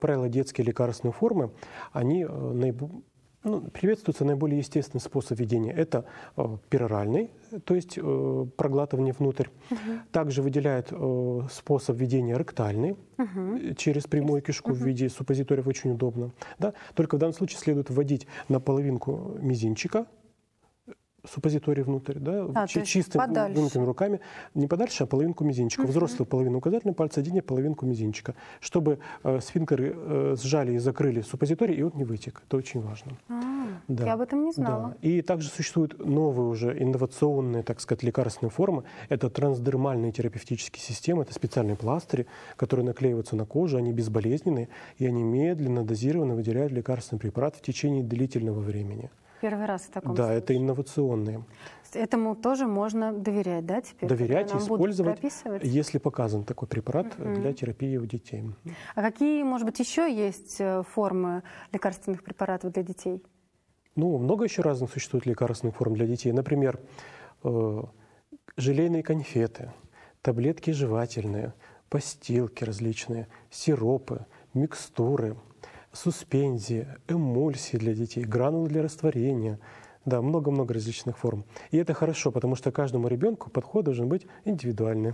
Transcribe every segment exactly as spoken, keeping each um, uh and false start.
правило, детские лекарственные формы, они наиболее... Ну, приветствуется наиболее естественный способ введения. Это э, пероральный, то есть э, проглатывание внутрь. Угу. Также выделяет э, способ введения ректальный, угу. через прямую кишку, угу. в виде суппозиториев, очень удобно. Да? Только в данном случае следует вводить на половинку мизинчика суппозиторий внутрь, да, а, чистыми вымытыми руками, не подальше, а половинку мизинчика. Uh-huh. Взрослую половину указательного пальца, дети половинку мизинчика, чтобы э, сфинктеры э, сжали и закрыли суппозиторий, и он не вытек. Это очень важно. А, да. Я об этом не знала. Да. И также существуют новые уже инновационные, так сказать, лекарственные формы. Это трансдермальные терапевтические системы, это специальные пластыри, которые наклеиваются на кожу, они безболезненные, и они медленно дозированно выделяют лекарственный препарат в течение длительного времени. Первый раз в таком Да, случае. это инновационные. Этому тоже можно доверять, да, теперь? Доверять и использовать, если показан такой препарат uh-huh. для терапии у детей. А какие, может быть, еще есть формы лекарственных препаратов для детей? Ну, много еще разных существует лекарственных форм для детей. Например, э, желейные конфеты, таблетки жевательные, постилки различные, сиропы, микстуры, суспензии, эмульсии для детей, гранулы для растворения. Да, много-много различных форм. И это хорошо, потому что каждому ребенку подход должен быть индивидуальный.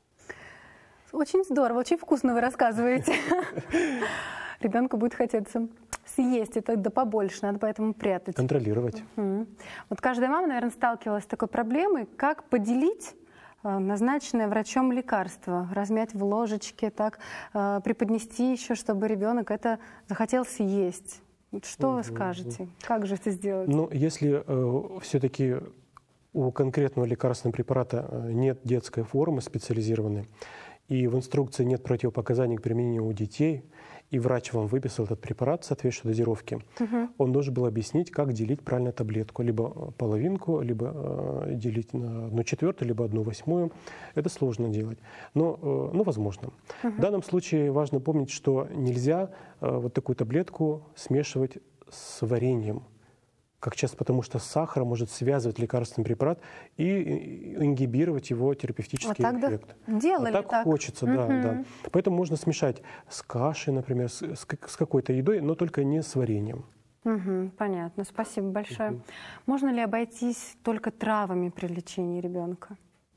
Очень здорово, очень вкусно вы рассказываете. Ребенку будет хотеться съесть это да побольше, надо поэтому прятать. Контролировать. Угу. Вот каждая мама, наверное, сталкивалась с такой проблемой, как поделить назначенное врачом лекарство, размять в ложечке, так э, преподнести еще, чтобы ребенок это захотел съесть. Что угу, вы скажете? Угу. Как же это сделать? Ну, если э, все-таки у конкретного лекарственного препарата нет детской формы специализированной, и в инструкции нет противопоказаний к применению у детей, и врач вам выписал этот препарат соответствующей дозировки, угу. он должен был объяснить, как делить правильно таблетку. Либо половинку, либо э, делить на одну четвертую, либо одну восьмую. Это сложно делать, но э, ну, возможно. Угу. В данном случае важно помнить, что нельзя э, вот такую таблетку смешивать с вареньем. Как часто, потому что сахар может связывать лекарственный препарат и ингибировать его терапевтический а эффект. Делали а так, так хочется, угу. да, да. Поэтому можно смешать с кашей, например, с, с, с какой-то едой, но только не с вареньем. Угу, понятно, спасибо большое. Угу. Можно ли обойтись только травами при лечении ребенка?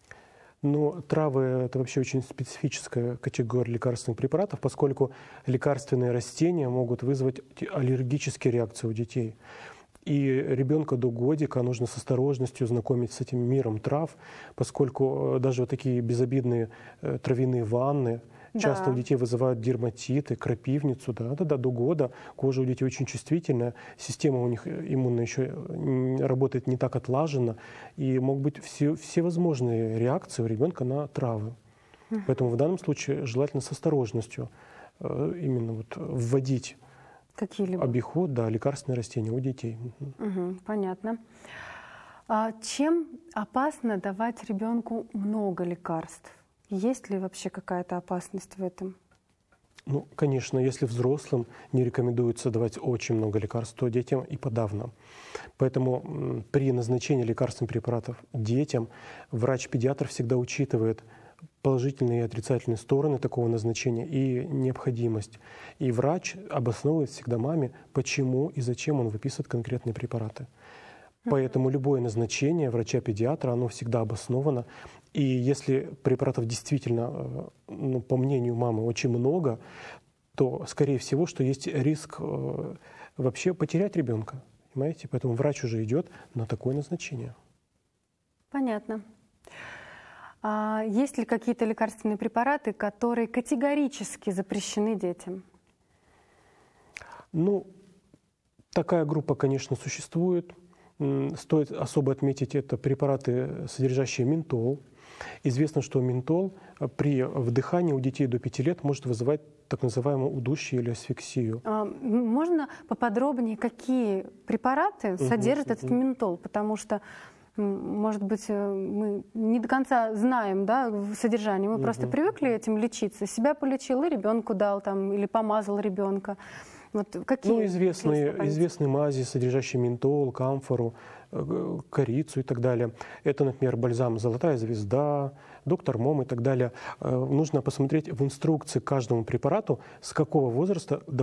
Ну, травы – это вообще очень специфическая категория лекарственных препаратов, поскольку лекарственные растения могут вызвать аллергические реакции у детей. И ребенка до годика нужно с осторожностью знакомить с этим миром трав, поскольку даже вот такие безобидные травяные ванны да. часто у детей вызывают дерматиты, крапивницу. Да, да, да, до года кожа у детей очень чувствительная, система у них иммунная еще работает не так отлаженно, и могут быть все, всевозможные реакции у ребенка на травы. Угу. Поэтому в данном случае желательно с осторожностью именно вот вводить какие-либо обиход, да, лекарственные растения у детей. Угу, понятно. А чем опасно давать ребенку много лекарств? Есть ли вообще какая-то опасность в этом? Ну, конечно, если взрослым не рекомендуется давать очень много лекарств, то детям и подавно. Поэтому при назначении лекарственных препаратов детям врач-педиатр всегда учитывает положительные и отрицательные стороны такого назначения и необходимость. И врач обосновывает всегда маме, почему и зачем он выписывает конкретные препараты. Поэтому любое назначение врача-педиатра, оно всегда обосновано. И если препаратов действительно, ну, по мнению мамы, очень много, то, скорее всего, что есть риск вообще потерять ребенка. Понимаете? Поэтому врач уже идет на такое назначение. Понятно. А есть ли какие-то лекарственные препараты, которые категорически запрещены детям? Ну, такая группа, конечно, существует. Стоит особо отметить, это препараты, содержащие ментол. Известно, что ментол при вдыхании у детей до пяти лет может вызывать так называемую удушье или асфиксию. А можно поподробнее, какие препараты угу, содержат угу. этот ментол? Потому что, может быть, мы не до конца знаем, да, содержание. Мы угу. просто привыкли этим лечиться. Себя полечил и ребенку дал там, или помазал ребенка. Вот какие ну, известные, известные мази, содержащие ментол, камфору, корицу и так далее. Это, например, бальзам «Золотая звезда», доктор Мом и так далее. Нужно посмотреть в инструкции к каждому препарату, с какого возраста